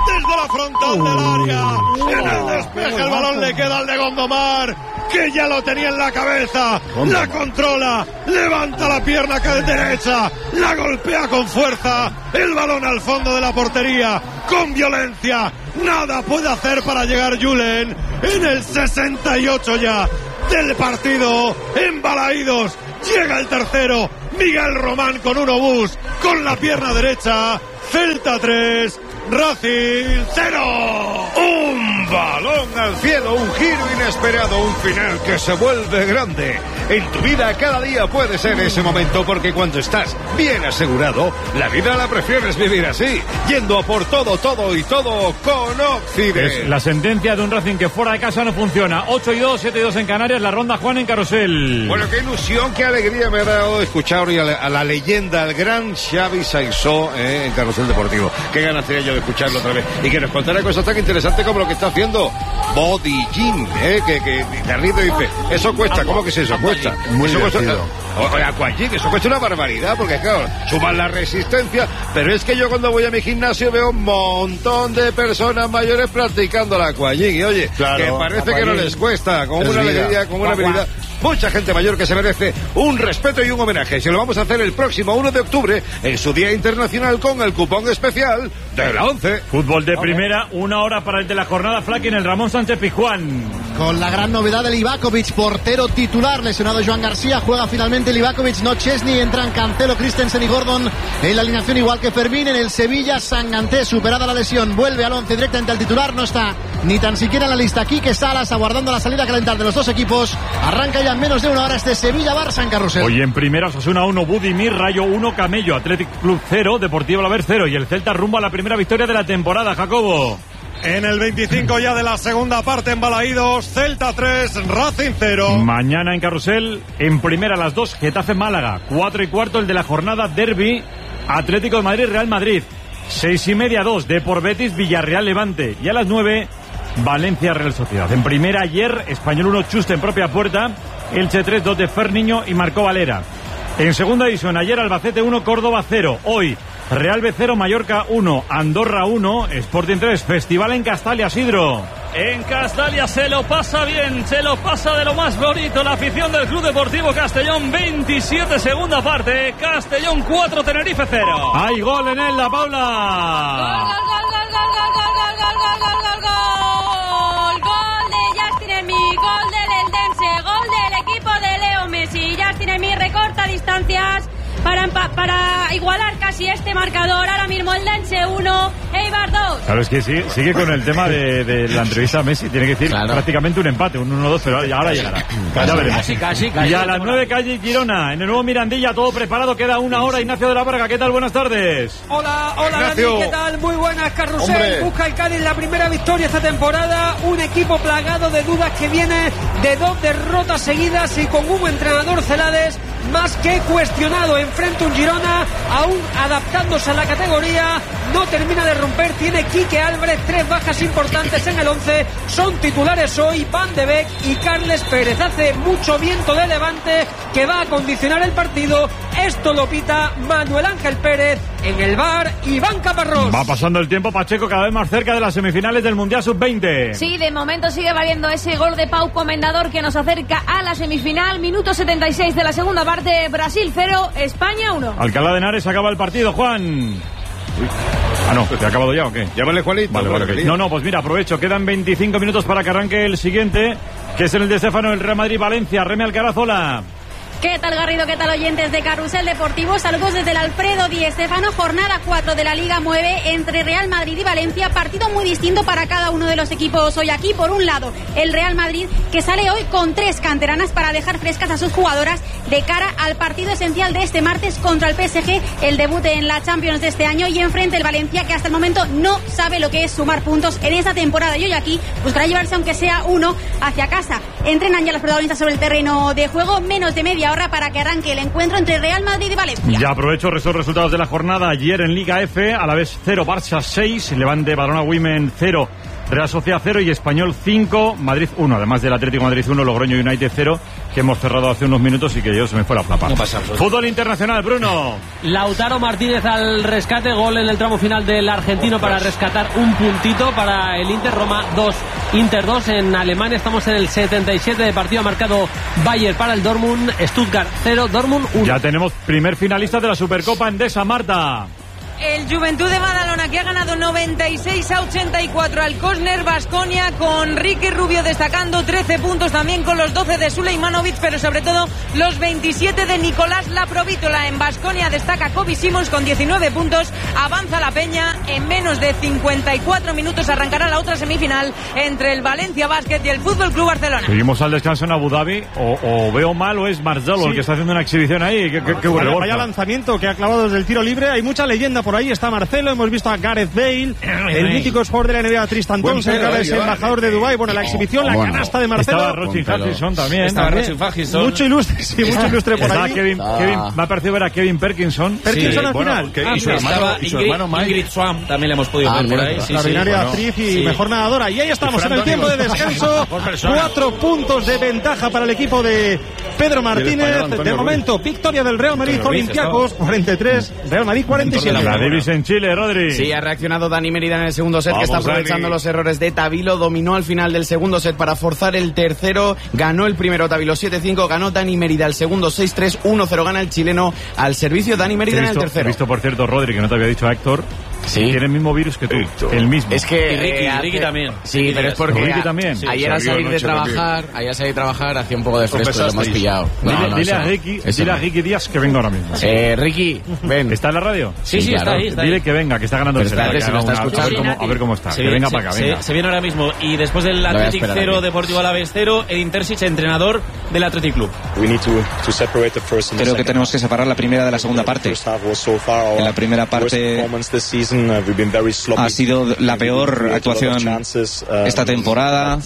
desde la frontal del área. En el despeje el balón le queda al de Gondomar, que ya lo tenía en la cabeza. La controla, levanta la pierna que es derecha, la golpea con fuerza. El balón al fondo de la portería, con violencia. Nada puede hacer para llegar Julen. En el sesenta y ocho ya del partido, en Balaídos, llega el tercero. Miguel Román con un obús, con la pierna derecha. Celta tres, Racing cero. Un balón al cielo, un giro inesperado, un final que se vuelve grande. En tu vida cada día puede ser ese momento, porque cuando estás bien asegurado, la vida la prefieres vivir así, yendo a por todo, todo y todo con Occident. Es la sentencia de un Racing que fuera de casa no funciona. ocho y dos, siete y dos en Canarias, la ronda Juan en Carrusel. Bueno, qué ilusión, qué alegría me ha dado escuchar hoy a la, a la leyenda, al gran Xavi Saissó eh, en Carrusel Deportivo. Qué ganas tenía yo de escucharlo otra vez y que nos contara cosas tan interesantes como lo que está haciendo Body Gym, eh, que, que Carlito dice, eso cuesta, ¿cómo que es eso? Cuesta. Muy eso cuesta, divertido. o, o, Aquagym, eso cuesta una barbaridad, porque claro, suman la resistencia, pero es que yo cuando voy a mi gimnasio veo un montón de personas mayores practicando la Aquagym, y oye, claro, que parece Aquagym que no les cuesta, con es una vida. alegría, con una Guau, habilidad. Mucha gente mayor que se merece un respeto y un homenaje. Se lo vamos a hacer el próximo uno de octubre en su Día Internacional con el cupón especial de la once. Fútbol de primera, una hora para el de la jornada, Flaky, en el Ramón Sánchez Pizjuán. Con la gran novedad de Livakovic, portero titular, lesionado Joan García, juega finalmente Livakovic, no Chesney, entran Cancelo, Christensen y Gordon en la alineación, igual que Fermín. En el Sevilla, Sanganté, superada la lesión, vuelve al once directamente al titular, no está ni tan siquiera en la lista Quique Salas, aguardando la salida calentar de los dos equipos. Arranca ya en menos de una hora este Sevilla-Barça en Carrusel. Hoy en primera, Osasuna uno, Budimir, Rayo uno, Camello, Athletic Club cero, Deportivo Alavés cero, y el Celta rumbo a la primera victoria de la temporada, Jacobo. En el veinticinco ya de la segunda parte en Balaídos, Celta tres, Racing cero. Mañana en Carrusel, en primera a las dos, Getafe Málaga, cuatro y cuarto el de la jornada, Derby, Atlético de Madrid, Real Madrid, seis y media dos, Depor Betis, Villarreal Levante, y a las nueve, Valencia Real Sociedad. En primera ayer, Español uno, Chuste en propia puerta, Elche tres, dos de Ferniño y Marcó Valera. En segunda división, ayer Albacete uno, Córdoba cero, hoy Real B cero, Mallorca uno, Andorra uno, Sporting tres, Festival en Castalia, Sidro. En Castalia se lo pasa bien, se lo pasa de lo más bonito la afición del Club Deportivo Castellón. veintisiete, segunda parte, Castellón cuatro, Tenerife cero. Hay gol en él, la Paula. Gol, gol, gol, gol, gol, gol, gol, gol, gol, gol, gol, gol de Justin Emi, gol del Eldense, gol del equipo de Leo Messi. Justin Emi recorta distancias para, para igualar casi este marcador. Ahora mismo el Eldense uno, Eibar dos. Claro, es que sigue, sigue con el tema de, de la entrevista a Messi. Tiene que decir claro. prácticamente un empate, un uno dos, pero ahora llegará. Casi, ya veremos. Casi, casi, casi. Y a las nueve, calle Girona, en el nuevo Mirandilla, todo preparado, queda una hora. Ignacio de la Varga, ¿qué tal? Buenas tardes. Hola, hola, Ignacio. Dani, ¿qué tal? Muy buenas, Carrusel. Hombre. Busca el Cádiz la primera victoria esta temporada. Un equipo plagado de dudas que viene de dos derrotas seguidas y con un entrenador Celades más que cuestionado. Enfrenta un Girona aún adaptándose a la categoría, no termina de romper. Tiene Quique Álvarez, tres bajas importantes en el once, son titulares hoy Van de Beek y Carles Pérez. Hace mucho viento de levante que va a condicionar el partido. Esto lo pita Manuel Ángel Pérez. En el bar, Iván Caparrós. Va pasando el tiempo, Pacheco, cada vez más cerca de las semifinales del Mundial sub veinte. Sí, de momento sigue valiendo ese gol de Pau Comendador que nos acerca a la semifinal. Minuto setenta y seis de la segunda parte, Brasil cero, España uno. Alcalá de Henares acaba el partido, Juan. Uy. Ah, no, ¿te ha acabado ya o qué? Llámale, Juanito. Vale, vale, okay. No, no, pues mira, aprovecho. Quedan veinticinco minutos para que arranque el siguiente, que es en el de Estéfano, el Real Madrid-Valencia. Reme Alcaraz, hola. ¿Qué tal, Garrido? ¿Qué tal, oyentes de Carrusel Deportivo? Saludos desde el Alfredo Di Stéfano, jornada cuatro de la Liga nueve entre Real Madrid y Valencia. Partido muy distinto para cada uno de los equipos hoy aquí. Por un lado, el Real Madrid, que sale hoy con tres canteranas para dejar frescas a sus jugadoras de cara al partido esencial de este martes contra el P S G, el debut en la Champions de este año, y enfrente el Valencia, que hasta el momento no sabe lo que es sumar puntos en esta temporada. Y hoy aquí buscará llevarse, aunque sea uno, hacia casa. Entrenan ya los protagonistas sobre el terreno de juego, menos de media hora para que arranque el encuentro entre Real Madrid y Valencia. Ya aprovecho esos resultados de la jornada. Ayer en Liga F, Alavés cero, Barça seis, Levante Badalona Women cero, Real Sociedad cero y Español cinco, Madrid uno. Además del Atlético Madrid uno, Logroño United cero que hemos cerrado hace unos minutos y que yo se me fuera a plapar. No pasa absolutamente. Fútbol internacional, Bruno. Lautaro Martínez al rescate, gol en el tramo final del argentino para rescatar un puntito para el Inter. Roma dos, Inter dos. En Alemania estamos en el setenta y siete de partido, ha marcado Bayer para el Dortmund, Stuttgart cero, Dortmund uno. Ya tenemos primer finalista de la Supercopa Endesa, Marta. El Juventud de Badalona, que ha ganado noventa y seis a ochenta y cuatro al Cosner Baskonia, con Ricky Rubio destacando trece puntos, también con los doce de Sulejmanovic, pero sobre todo los veintisiete de Nicolás Laprovítola. En Baskonia destaca Kobe Simons con diecinueve puntos, avanza la Peña. En menos de cincuenta y cuatro minutos arrancará la otra semifinal entre el Valencia Basket y el Fútbol Club Barcelona. Seguimos al descanso en Abu Dhabi, o, o veo mal o es Marcelo sí. el que está haciendo una exhibición ahí. ¿Qué, qué, qué vaya, vaya lanzamiento que ha clavado desde el tiro libre. Hay mucha leyenda por ahí, está Marcelo, hemos visto a Gareth Bale, el mítico jugador de la N B A Tristan Thompson, que ahora es embajador de Dubái. Bueno, la exhibición, la canasta de Marcelo. Estaba Rochin Hutchinson también. Estaba Rochin Hutchinson. Mucho ilustre, sí, mucho ilustre por ahí. Kevin, Kevin, me ha parecido ver a Kevin Perkinson. Perkinson sí, al bueno, final. Que, ah, y su hermano, y su hermano Mike. Ingrid Swan también le hemos podido ah, ver por ahí. Sí, extraordinaria sí, actriz bueno, y sí. mejor nadadora. Y ahí estamos en el tiempo de descanso. Cuatro puntos de ventaja para el equipo de Pedro Martínez. De momento, victoria del Real Madrid Olympiacos cuarenta y tres, Real Madrid cuarenta y siete. La Davis en Chile, Rodri. Sí, ha reaccionado Dani Mérida en el segundo set, Vamos, que está aprovechando Dani. Los errores de Tavilo. Dominó al final del segundo set para forzar el tercero. Ganó el primero Tavilo siete cinco. Ganó Dani Mérida el segundo seis tres. uno cero gana el chileno al servicio Dani Mérida visto, en el tercero. He visto, por cierto, Rodri, que no te había dicho a Héctor. Sí. Tiene el mismo virus que tú. Héctor. El mismo. Es que y Ricky, eh, hace... Ricky también. Sí, Ricky pero es porque Ricky también. Sí, ayer al salir de trabajar, ayer al salir de trabajar hacía un poco de fresco y lo hemos pillado. No, dile, no, dile, eso, a Ricky, eso dile no. a Ricky Díaz que venga ahora mismo. Eh, Ricky, ven. ¿Está en la radio? Sí, sí, sí claro. está ahí. Está dile ahí. que venga, que está ganando pero el set. espérate, si lo está escuchando. A ver cómo, a ver cómo está. Se que viene, venga se, para acá, venga. Se, se viene ahora mismo. Y después del Athletic cero, Deportivo Alavés cero, Edin Terzic, entrenador del Athletic Club. Creo que tenemos que separar la primera de la segunda parte. En la primera parte ha sido la peor actuación esta temporada.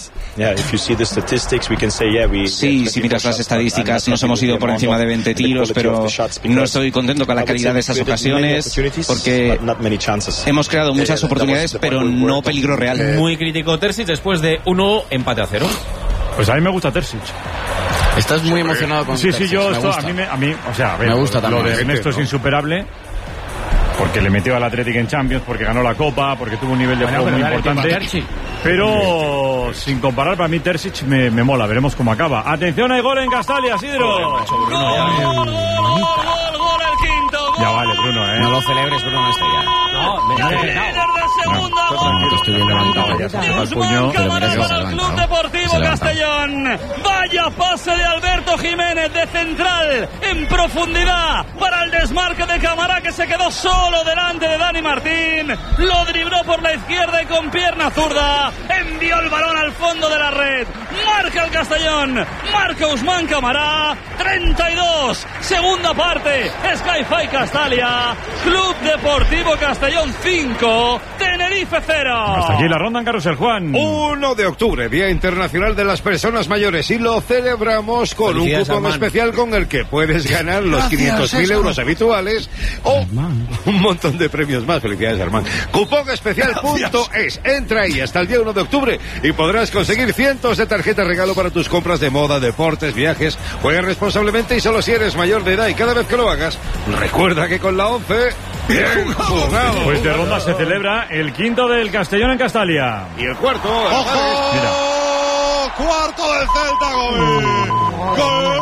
Sí, si miras las estadísticas, nos hemos ido por encima de veinte tiros, pero no estoy contento con la calidad de esas ocasiones, porque hemos creado muchas oportunidades, pero no peligro real. Muy crítico Terzic después de uno empate a cero. Pues a mí me gusta Terzic. Estás muy emocionado con Sí, Terzic, sí, yo me esto, gusta. a mí, me, a mí, o sea, a ver, me gusta lo también. de Ernesto es insuperable, porque le metió al Athletic en Champions, porque ganó la Copa, porque tuvo un nivel de juego muy importante. Pero sin comparar, para mí Terzic me, me mola. Veremos cómo acaba. Atención, hay gol en Castalia, Sidro. Gol, gol, gol, gol, el quinto. Ya vale, Bruno, ¿eh? No lo celebres, Bruno, no está ya. No, me Líder de segunda. No, te estoy bien levantado. Dios Cámara para el Club Deportivo Castellón. Vaya pase de Alberto Jiménez de central en profundidad para el desmarque de Camará, que se quedó solo delante de Dani Martín. Lo dribló por la izquierda y con pierna zurda envió el balón al fondo de la red. Marca el Castellón, marca Usman Camará. treinta y dos, segunda parte. Sky-Fi Castalia, Club Deportivo Castellón cinco, Tenerife cero. Hasta aquí la ronda en Carrusel, Juan. uno de octubre, Día Internacional de las Personas Mayores, y lo celebramos con un cupón Armand. especial con el que puedes ganar los quinientos mil euros habituales o un montón de premios más. Felicidades, Armand. Cupón especial punto es. Entra ahí hasta el día uno de octubre y podrás conseguir cientos de tarjetas regalo para tus compras de moda, deportes, viajes. Juega responsablemente y solo si eres mayor de edad, y cada vez que lo hagas, recuerda que con la once, bien jugado. Pues de ronda se celebra el quinto del Castellón en Castalia. Y el cuarto. ¡Ojo! Mira. Cuarto del Celta, gol. Gol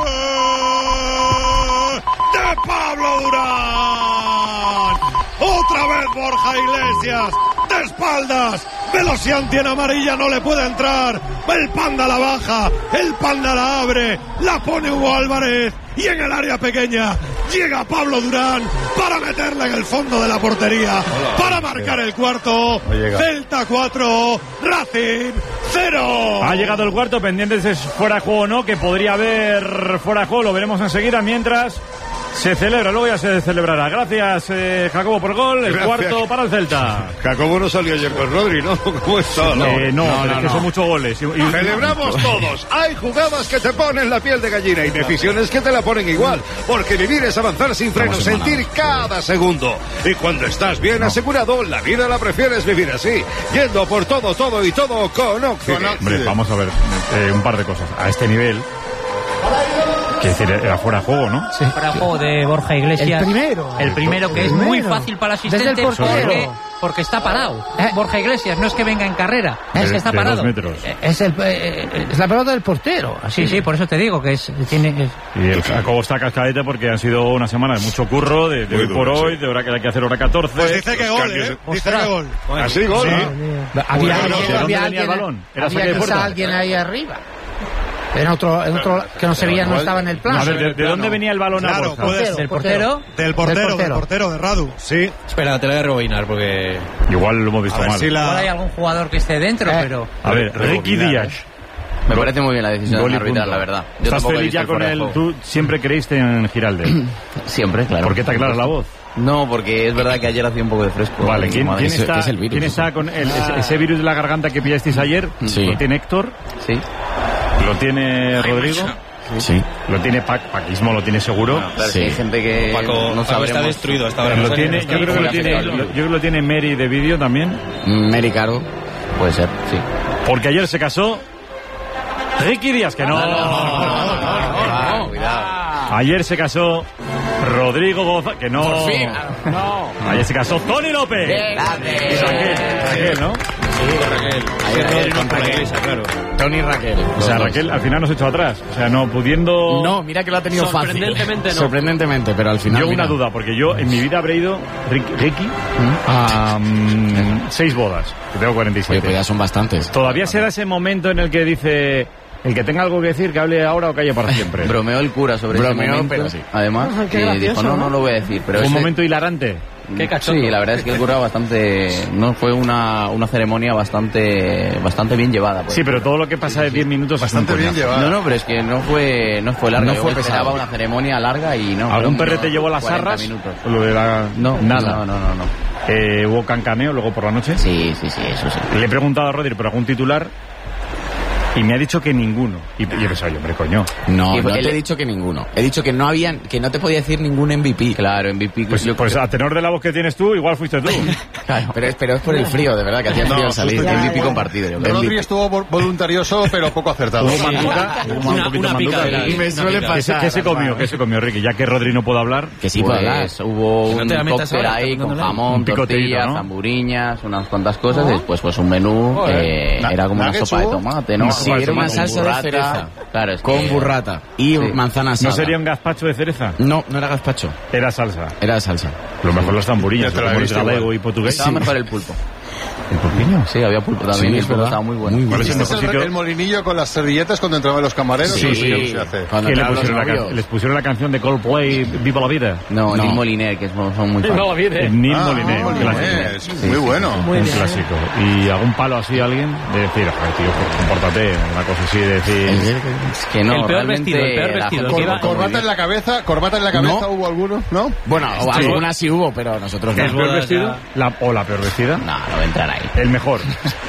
de Pablo Durán. Otra vez Borja Iglesias. De espaldas. Velocianti en amarilla, no le puede entrar. El Panda la baja. El Panda la abre. La pone Hugo Álvarez. Y en el área pequeña llega Pablo Durán para meterla en el fondo de la portería. Hola, para marcar el cuarto. Celta cuatro, Racing cero. Ha llegado el cuarto, pendientes de fuera de juego o no, que podría haber fuera de juego, lo veremos enseguida, mientras se celebra, luego ya se celebrará. Gracias, eh, Jacobo, por gol. El Gracias. Cuarto para el Celta. Jacobo no salió ayer con Rodri, ¿no? ¿Cómo está? No, eh, no, no, no, es que no. Son muchos goles. Y, y... Celebramos todos. Hay jugadas que te ponen la piel de gallina y decisiones que te la ponen igual. Porque vivir es avanzar sin frenos, sentir cada segundo. Y cuando estás bien no. asegurado, la vida la prefieres vivir así. Yendo por todo, todo y todo con Occident. Hombre, vamos a ver eh, un par de cosas. A este nivel... Que decir, era fuera de juego, ¿no? Sí. Fuera de juego de Borja Iglesias. El primero. El primero, que el es primero. muy fácil para el asistente. Desde el portero. porque, porque está parado. ¿Eh? Borja Iglesias, no es que venga en carrera, es de, que está de parado. Dos metros. Es, el, eh, es la pelota del portero. Así. Sí, sí, por eso te digo que es, tiene... Es... Y el Jacobo está cascadete porque han sido una semana de mucho curro, de, de hoy por duro, hoy, sí. de hora que hay que hacer hora catorce. Pues dice que gol, ¿eh? Dice que gol. Así, gol. Sí. ¿No? Había, ¿De alguien, dónde había, venía alguien, el balón? ¿Era había saque de quizá puerta? alguien ahí arriba. En otro, en otro que no se veía, no estaba en el plan. A ver, ¿de, de dónde venía el balón a Claro, Borja? puede ser. ¿Del portero? Del portero, del portero, de Radu. Sí. Espera, te la voy a rebobinar porque... Igual lo hemos visto A ver mal. si la- Igual hay algún jugador que esté dentro, Eh. pero... A ver, Ricky Díaz. Me parece muy bien la decisión Gol y de arbitrar, punto. la verdad. Yo ¿Estás tampoco he feliz visto ya el con fuera de él? juego. Tú siempre creíste en Giralde. Siempre, claro. ¿Por qué te aclaras la voz? No, porque es verdad que ayer hacía un poco de fresco. Vale, ¿quién, Madre, quién ese- está, que es el virus. ¿quién está con el- ese, ese virus de la garganta que pillasteis ayer? Sí. ¿Lo tiene Héctor? Sí. ¿Lo tiene Rodrigo? Sí. ¿Lo tiene Pac? Paquismo lo tiene seguro. Claro, sí. Hay gente que Paco, no Paco está sabremos. destruido hasta ahora. Lo No sé tiene, qué yo creo que lo tiene, lo- yo creo que lo tiene Mary de vídeo también. Mary Caro. Puede ser, sí. Porque ayer se casó Ricky Díaz, que no. Ah, cuidado. Ayer se casó Rodrigo González, que no. Por fin. No. Ayer se casó Tony López. Grande. Y Raquel, Raquel, ¿no? Raquel. Ayer, ayer con con Raquel. Raquel, claro. Tony y Raquel. O sea, Raquel al final nos echó atrás. O sea, no pudiendo. No, mira que lo ha tenido fácil. Sorprendentemente no. Sorprendentemente, pero al final. Yo mira. una duda, porque yo en mi vida habré ido, Ricky, Ricky a mm, seis bodas, que tengo cuarenta y siete. Oye, pues ya son bastantes. Todavía será ese momento en el que dice, el que tenga algo que decir, que hable ahora o calle para siempre. Bromeó el cura sobre ese Bromeó, momento. pero sí. Además, Ah, qué y gracioso, dijo, no, ¿no? no lo voy a decir. Pero Fue un ese- momento hilarante. Qué cachondo. Sí, la verdad es que el cura bastante... No, fue una, una ceremonia bastante bastante bien llevada. Pues. Sí, pero todo lo que pasa de diez minutos Bastante es un bien coñazo. llevada. No, no, pero es que no fue no fue larga. No Yo fue esperaba pesado. una ceremonia larga y no. ¿Algún fueron perrete unos llevó las cuarenta arras? minutos. Lo de la... No, nada. No, no, no, no. Eh, ¿Hubo cancaneo luego por la noche? Sí, sí, sí, eso sí. Le he preguntado a Rodri por algún titular y me ha dicho que ninguno. Y yo he pensado, hombre, coño. No, Sí, no él- te he dicho que ninguno. He dicho que no habían, que no te podía decir ningún M V P. Claro, M V P. Pues, yo pues a tenor de la voz que tienes tú, igual fuiste tú. Claro. Pero es, pero es por el frío, de verdad, que hacía frío al salir. M V P compartido, yo creo. Rodri estuvo vol- voluntarioso, pero poco acertado. Hubo manduca, hubo un Una- poquito una manduca. picadera, Y una me suele picadera. pasar. ¿Qué se, qué se comió? ¿Qué se comió, Ricky? Ya que Rodri no puede hablar. Que sí Pues puedo hablar. hubo Que no un te la metas cóctel ahora, ahí está con dándole. jamón, Un picoteíto, tortillas, ¿no? zamburiñas, unas cuantas cosas. Y después pues un menú, eh, Na- era como una nuggets sopa de hubo. tomate, ¿no? Una Sí, sopa de era una tomate. salsa de burrata. cereza. Claro, es Con que- burrata y Sí. manzana asada. ¿No sería un gazpacho de cereza? No, no era gazpacho. Era salsa. Era salsa. Lo mejor las tamburillas, Ya te la he como es visto galego igual. y portugués. Estaba mejor el pulpo. ¿El pulpiño? Sí, había pulpo también Sí, y el es pulpo verdad. estaba muy bueno. Muy ¿Cuál es el Este es mejor el, sitio? el molinillo con las servilletas cuando entraban los camareros. Sí, ¿no? sí. ¿Cómo se hace? Cuando ¿Qué le entraban los pusieron la novios. can- les pusieron la canción de Coldplay, Viva la Vida. No, No. Lil Moliner, que son, son muy fan. El Neil Ah, Moliner, un Moliner, clásico. es muy bueno. un clásico. ¿Y algún palo así a alguien? De decir, "Joder, tío, compórtate", una cosa así de decir... Es que no, El peor realmente vestido, el peor la vestido, gente que se iba- portó muy Corbata bien. en la cabeza, corbata en la cabeza, No. ¿hubo alguno? ¿No? Bueno, o Sí. algunas sí hubo, pero nosotros no. ¿El peor vestido? La, ¿O la peor vestida? No, no voy a entrar ahí. El mejor.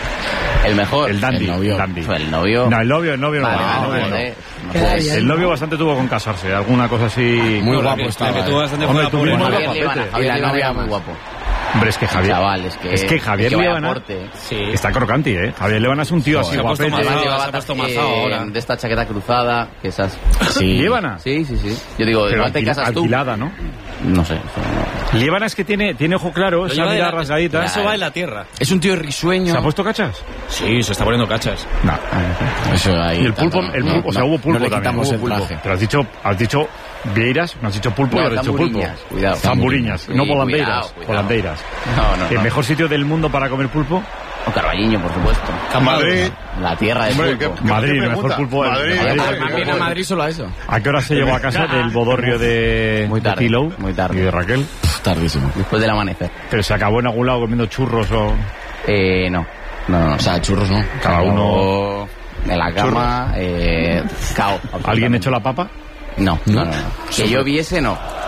El mejor. El dandy. El novio. dandy. Fue el novio. No, el novio, el novio no. Vale, vale, vale, el novio vale. no. No puede ser. El novio bastante tuvo con casarse, alguna cosa así... Muy No, la guapo que- estaba. La que tuvo eh. bastante Hombre, fue tú la mismo pobre. lo Javier Líbana, papete. Javier Y la Líbana novia era muy más. guapo. Hombre, es que Javier... Chaval, es que... es que Javier es que vaya Líbana aporte. Sí. está crocanti, ¿eh? Javier Líbana es un tío así se ha puesto guapete. mazao, Además se llevaba ha puesto eh, mazao ahora. de esta chaqueta cruzada, que esas... Sí. Líbana. Sí, sí, sí. Yo digo, Pero igual te alquil- casas tú. alquilada, ¿no? No sé. Líbana es que tiene, tiene ojo claro, Lo esa lleva de mirada la- rasgadita. Eso va en la tierra. Es un tío risueño. ¿Se ha puesto cachas? Sí, se está poniendo cachas. No. Eso ahí. Y el pulpo, tanto, el no, pulpo, o sea, no, hubo pulpo no le también. quitamos hubo el pulpo. traje. Pero has dicho, has dicho vieiras, no has dicho pulpo, No, pero has dicho pulpo. zamburiñas, cuidado. Zamburiñas, Sí, no cuidado, volandeiras. cuidado. Volandeiras. No, no, ¿El no. mejor sitio del mundo para comer pulpo? O Carballiño, por supuesto. Madrid. La tierra del Hombre, pulpo. ¿qué- Madrid, qué el mejor pregunta? pulpo de Madrid. Madrid. A mí en Madrid solo a eso. ¿A qué hora se llegó a casa del bodorrio de, Muy tarde, de Tilo muy tarde. y de Raquel? Pff, tardísimo. Después del amanecer. Pero se acabó en algún lado comiendo churros o... Eh, no. No, no. O sea, churros no. Cada uno... En la cama, eh, cao. ¿Alguien echó la papa? No, no, no. no. Que yo viese, no.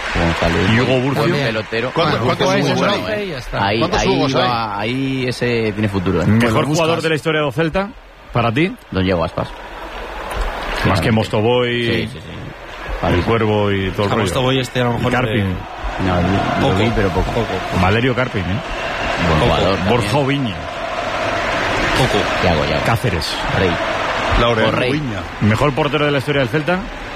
González. Y Hugo Burcio. Buen pelotero. ¿Cuánto- Bueno, cuántos muy Hugos bueno, hay? eh. Ya está. Ahí, ¿Cuántos ahí, Hugos va- ahí ese tiene futuro. eh. Mejor jugador de la historia del Celta, para ti. Don Diego Aspas. Más que Mostovoy, Sí, sí, sí. el Cuervo y todo el A rollo. Mostovoy este a lo mejor Y Carpin. No, lo vi, pero poco. Valerio Carpin, ¿eh? Buen jugador. Borja Oviña. Poco. Yago, Yago. Cáceres. Rey. Laurel. O Rey. Mejor portero de la historia del Celta.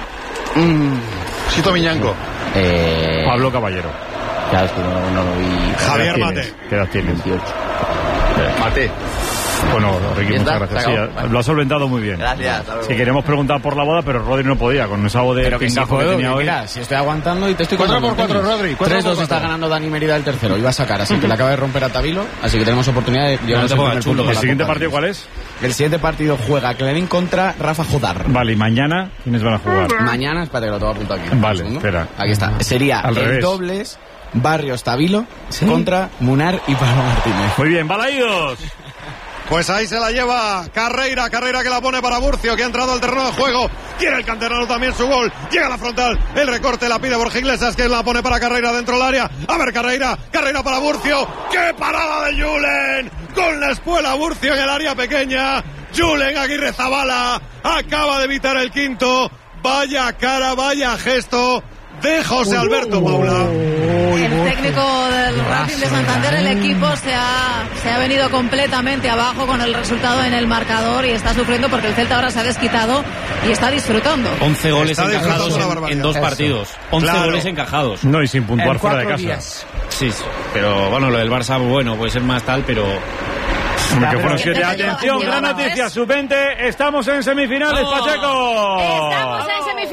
Sito Miñanco. Eh, Pablo Caballero. Claro, es que no, no lo vi. Javier ¿Qué edad Mate. tienes? ¿Qué edad tienes? veintiocho. Mate. Bueno, Ricky, ¿Ya muchas está? gracias. ¿Se Sí, acabó? lo has solventado muy bien. Gracias, hasta luego. Si queremos preguntar por la boda, pero Rodri no podía, con esa voz de Pero que sí pingazo que puedo, tenía que hoy. mira, si estoy aguantando y te estoy Cuatro contando por cuatro, tenis. Rodri, cuatro tres dos por está cuatro. ganando Dani Merida el tercero. Iba a sacar, así que le acaba de romper a Tavilo. Así que tenemos oportunidad de llevarnos el primer punto. ¿El con la siguiente Copa partido Davis. cuál es? El siguiente partido juega Clarín contra Rafa Jodar. Vale, y mañana, ¿quiénes van a jugar? Mañana, espérate que lo tengo apuntado aquí. Vale, Un segundo. espera. Aquí está. Sería Al el revés. dobles Barrios Tavilo contra Munar y Pablo Martínez. Muy bien, Balaídos. Pues ahí se la lleva Carreira, Carreira que la pone para Burcio, que ha entrado al terreno de juego. Quiere el canterano también su gol. Llega a la frontal, el recorte la pide Borja Iglesias, que la pone para Carreira dentro del área. A ver, Carreira, Carreira para Burcio. ¡Qué parada de Julen! Con la espuela Burcio en el área pequeña. Julen Aguirre Zabala acaba de evitar el quinto. Vaya cara, vaya gesto de José Alberto Paula. El técnico del Racing de Santander, el equipo se ha, se ha venido completamente abajo con el resultado en el marcador y está sufriendo porque el Celta ahora se ha desquitado y está disfrutando. once goles Está encajados disfrutando una en, barbaridad. en dos Eso. partidos. once Claro. goles encajados. No, y sin puntuar En fuera de cuatro casa. días. Sí, sí, pero bueno, lo del Barça, bueno, puede ser más tal, pero... Hombre, que fueron pero- siete. ¿Quién te Atención, lleva? gran ¿Lleva noticia, más? sub veinte, estamos en semifinales, ¡Oh! Pacheco. Estamos en semifinales.